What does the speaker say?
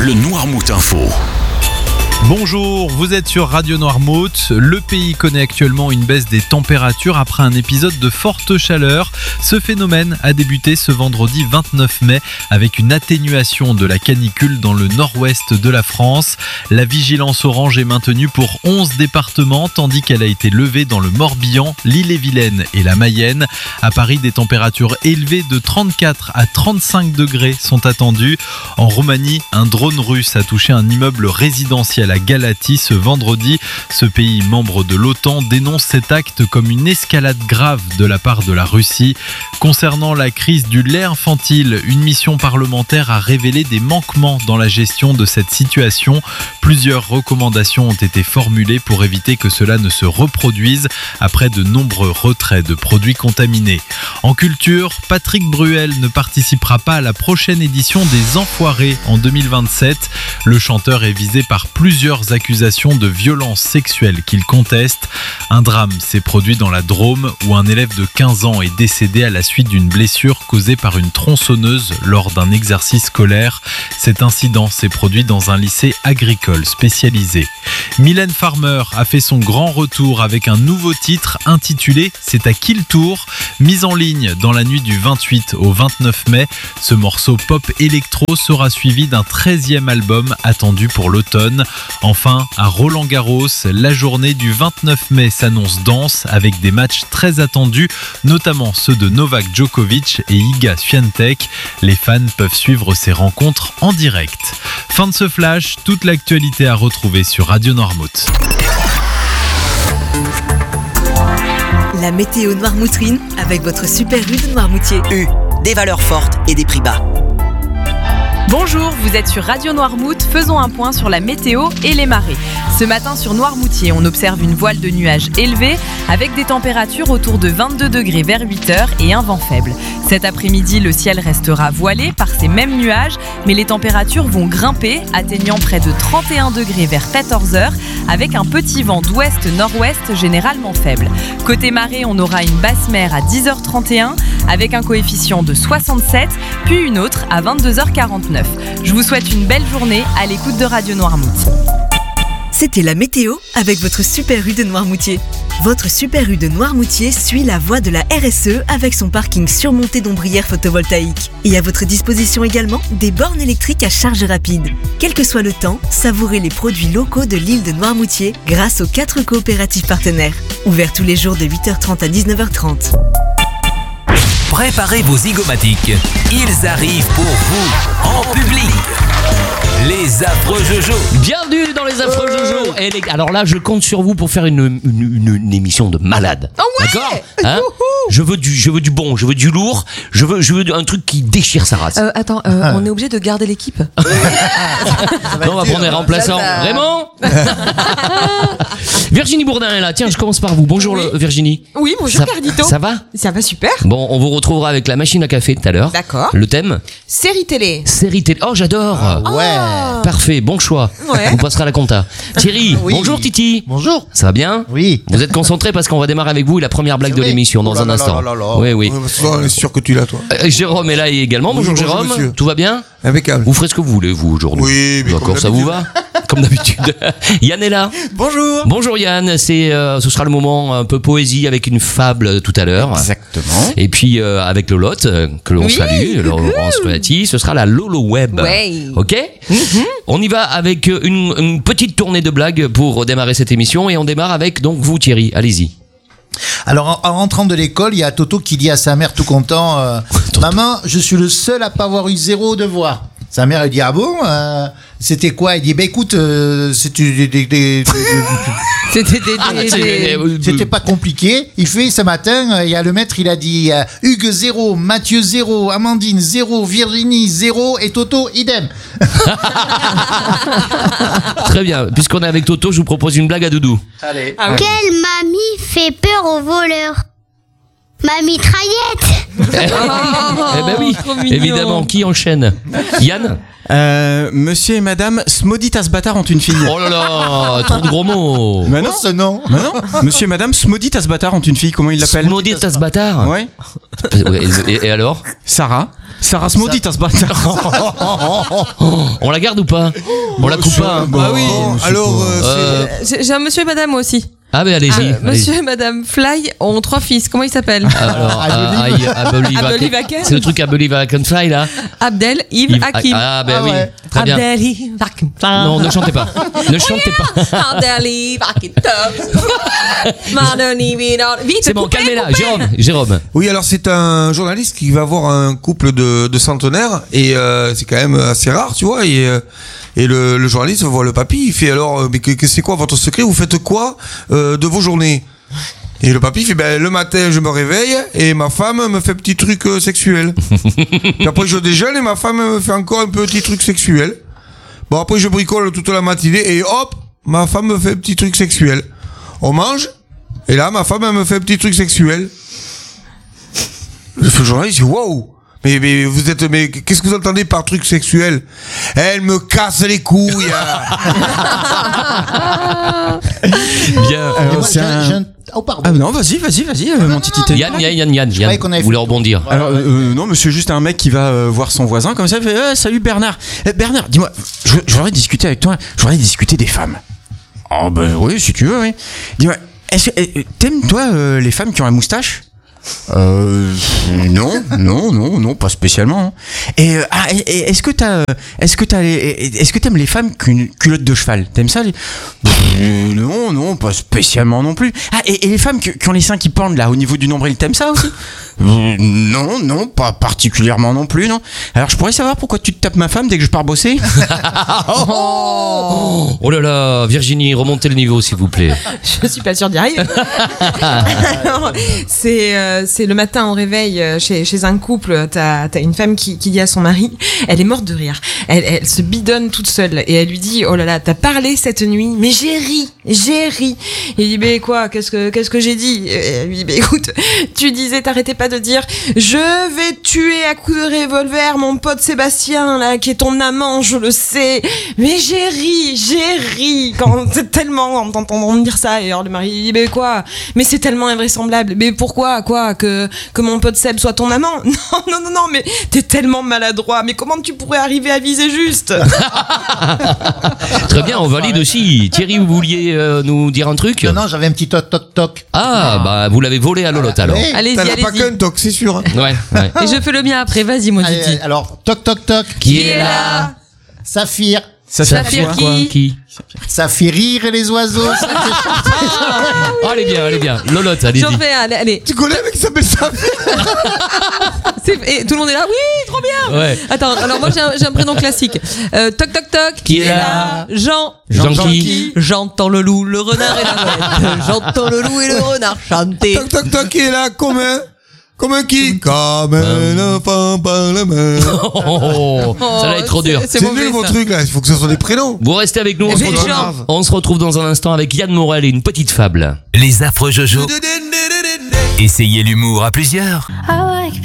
le Noirmout Info. Bonjour, vous êtes sur Radio Noirmout. Le pays connaît actuellement une baisse des températures après un épisode de forte chaleur. Ce phénomène a débuté ce vendredi 29 mai avec une atténuation de la canicule dans le nord-ouest de la France. La vigilance orange est maintenue pour 11 départements tandis qu'elle a été levée dans le Morbihan, l'Ille-et-Vilaine et la Mayenne. À Paris, des températures élevées de 34 à 35 degrés sont attendues. En Roumanie, un drone russe a touché un immeuble résidentiel à Galatie ce vendredi. Ce pays membre de l'OTAN dénonce cet acte comme une escalade grave de la part de la Russie. Concernant la crise du lait infantile, une mission parlementaire a révélé des manquements dans la gestion de cette situation. Plusieurs recommandations ont été formulées pour éviter que cela ne se reproduise après de nombreux retraits de produits contaminés. En culture, Patrick Bruel ne participera pas à la prochaine édition des Enfoirés en 2027. Le chanteur est visé par plusieurs accusations de violences sexuelles qu'il conteste. Un drame s'est produit dans la Drôme où un élève de 15 ans est décédé à la suite d'une blessure causée par une tronçonneuse lors d'un exercice scolaire. Cet incident s'est produit dans un lycée agricole spécialisé. Mylène Farmer a fait son grand retour avec un nouveau titre intitulé « C'est à qui le tour ?». Mise en ligne dans la nuit du 28 au 29 mai, ce morceau pop électro sera suivi d'un 13e album attendu pour l'automne. Enfin, à Roland-Garros, la journée du 29 mai s'annonce dense avec des matchs très attendus, notamment ceux de Novak Djokovic et Iga Swiatek. Les fans peuvent suivre ces rencontres en direct. Fin de ce flash, toute l'actualité à retrouver sur Radio Noirmout. La météo Noirmoutrine avec votre super U de Noirmoutier. U, des valeurs fortes et des prix bas. Bonjour, vous êtes sur Radio Noirmout, faisons un point sur la météo et les marées. Ce matin sur Noirmoutier, on observe une voile de nuages élevée avec des températures autour de 22 degrés vers 8h et un vent faible. Cet après-midi, le ciel restera voilé par ces mêmes nuages, mais les températures vont grimper, atteignant près de 31 degrés vers 14h avec un petit vent d'ouest-nord-ouest généralement faible. Côté marée, on aura une basse mer à 10h31 avec un coefficient de 67, puis une autre à 22h49. Je vous souhaite une belle journée à l'écoute de Radio Noirmout. C'était la météo avec votre super U de Noirmoutier. Votre super U de Noirmoutier suit la voie de la RSE avec son parking surmonté d'ombrières photovoltaïques. Et à votre disposition également des bornes électriques à charge rapide. Quel que soit le temps, savourez les produits locaux de l'île de Noirmoutier grâce aux 4 coopératives partenaires. Ouverts tous les jours de 8h30 à 19h30. Préparez vos zygomatiques, ils arrivent pour vous, en public. Les affreux Jojo. Bienvenue dans les affreux Jojo. Et alors là, je compte sur vous pour faire une émission de malade. Oh ouais. D'accord, hein? Je veux du bon, je veux du lourd, je veux un truc qui déchire sa race. Attends, on est obligé de garder l'équipe. Non, on va prendre les remplaçants. Vraiment? Virginie Bourdin est là. Tiens, je commence par vous. Bonjour Virginie. Oui, bonjour Cardito. Ça va? Ça va super. Bon, on vous retrouvera avec la machine à café tout à l'heure. D'accord. Le thème? Série télé. Série télé. Oh, j'adore. Ouais. Parfait, bon choix. Ouais. On passera à la compta. Thierry, Oui. bonjour Titi. Bonjour. Ça va bien? Oui. Vous êtes concentrés parce qu'on va démarrer avec vous la première blague de l'émission dans un instant. Oui, oui. On est sûr que tu l'as, toi. Jérôme est là également. Bonjour Bonjour, Jérôme. monsieur. Tout va bien? Impeccable. Vous ferez ce que vous voulez, vous, aujourd'hui. Oui, mais d'accord, comme ça vous va? Comme d'habitude. Yann est là. Bonjour. Bonjour Yann, ce sera le moment un peu poésie avec une fable tout à l'heure. Exactement. Et puis avec Lolotte, que l'on salue, Laurence Colati, ce sera la Lolo Web. Ouais. Ok. On y va avec une petite tournée de blagues pour démarrer cette émission et on démarre avec donc vous Thierry, allez-y. Alors en rentrant de l'école, il y a Toto qui dit à sa mère tout content Maman, je suis le seul à pas avoir eu 0 devoir. Sa mère elle dit ah bon c'était quoi? Il dit bah écoute c'était c'était pas compliqué. Il fait ce matin il y a le maître il a dit Hugues 0, Mathieu 0, Amandine 0, Virginie 0 et Toto idem. Très bien, puisqu'on est avec Toto, je vous propose une blague à Doudou. Allez. Quelle mamie fait peur aux voleurs? Ma mitraillette. Eh ben oui, trop mignon. évidemment. Qui enchaîne? Yann? Monsieur et madame Smoditas Bâtard ont une fille. Oh là là, trop de gros mots. Mais non, Oh, ce nom. mais non. Monsieur et madame Smoditas Bâtard ont une fille. Comment ils l'appellent? Smoditas Bâtard. Ouais. Et alors? Sarah Smoditas Bâtard. On la garde ou pas? On la coupe pas? Bah oui. Alors, J'ai un monsieur et madame moi aussi. Ah ben allez-y. Monsieur et madame Fly ont 3 fils. Comment ils s'appellent? Alors, Abeli Vaken. c'est le truc Abeli Vakenfly là. Abdel, Yves, Hakim. Ah ben Ah oui, ouais. très bien. Abdel, Yves, Hakim. Non, ne chantez pas. Ne chantez pas. Abdel, Yves, Hakim. Madoni, vite, C'est bon, coupez, calmez-la. coupez. Jérôme. oui, alors c'est un journaliste qui va voir un couple de centenaires et c'est quand même assez rare, tu vois. Et le journaliste va voir le papy, il fait alors, mais c'est quoi votre secret? Vous faites quoi de vos journées? Et le papy fait, ben le matin je me réveille et ma femme me fait petit truc sexuel. Puis après je déjeune et ma femme me fait encore un petit truc sexuel. Bon après je bricole toute la matinée et hop, ma femme me fait un petit truc sexuel. On mange et là ma femme elle me fait un petit truc sexuel. Le journaliste dit wow. Mais qu'est-ce que vous entendez par truc sexuel? Elle me casse les couilles. Bien. Moi, Oh, pardon. Ah non, vas-y, mon titité. Yann, croyais qu'on avait vous voulez fait rebondir? Alors non, monsieur, juste un mec qui va voir son voisin comme ça, il fait salut Bernard. Bernard, dis-moi, je voudrais discuter avec toi. Je voudrais discuter des femmes. Oh ben oui, si tu veux, oui. Dis-moi, t'aimes toi les femmes qui ont la moustache? Non, pas spécialement. Et est-ce que t'aimes les femmes qui ont une culotte de cheval? T'aimes ça Non, pas spécialement non plus. Ah, et les femmes qui ont les seins qui pendent là au niveau du nombril, t'aimes ça aussi? Non, pas particulièrement non plus, non. Alors je pourrais savoir pourquoi tu te tapes ma femme dès que je pars bosser? Oh là là, Virginie, remontez le niveau s'il vous plaît. Je suis pas sûre d'y arriver. Alors, c'est le matin au réveil chez un couple, t'as une femme qui dit à son mari, elle est morte de rire, elle se bidonne toute seule et elle lui dit oh là là, t'as parlé cette nuit, mais j'ai ri. Il dit mais quoi, qu'est-ce que j'ai dit? Et elle lui dit mais écoute, tu disais, t'arrêtais pas de dire je vais tuer à coups de revolver mon pote Sébastien là qui est ton amant, je le sais, mais j'ai ri quand c'est tellement en t'entendant me dire ça. Et alors le mari dit mais quoi, mais c'est tellement invraisemblable, mais pourquoi quoi que mon pote Seb soit ton amant? Non, mais t'es tellement maladroit, mais comment tu pourrais arriver à viser juste? Très bien, on valide aussi. Thierry, vous vouliez nous dire un truc? Non, j'avais un petit toc. Ah, bah vous l'avez volé à Lolotte alors. Oui. Allez-y. T'as pas qu'un toc, c'est sûr. Ouais. Et je fais le mien après, vas-y mon Allez, Titi. alors, toc. Qui est là? Saphir. Ça fait quoi Qui? Ça fait rire les oiseaux. Oh, elle est bien. Lolotte, allez-y. J'en fais, allez. Tu connais un mec qui s'appelle Saphir? Et tout le monde est là, oui, trop bien. Ouais. Attends, alors moi j'ai un prénom classique. Toc. Qui est là? Jean qui? J'entends le loup, le renard et la mouette. J'entends le loup et le renard chanter. Toc, qui est là? Comme un qui? Comme un enfant par la main. Oh, ça va être trop dur. C'est nul vos trucs là, il faut que ce soit des prénoms. Vous restez avec nous, Mais Jean. on se retrouve dans un instant avec Yann Morel et une petite fable. Les affreux Jojo. Essayez l'humour à plusieurs.